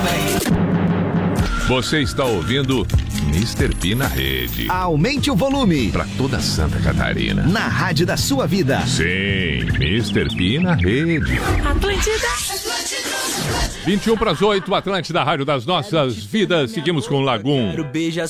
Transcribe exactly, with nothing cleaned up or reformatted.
Você está ouvindo mister P na rede. Aumente o volume. Para toda Santa Catarina. Na rádio da sua vida. Sim, mister P na rede. Atlântida. vinte e um para as oito, Atlântida, rádio das nossas vidas. Seguimos com o Lagum. Quero beijar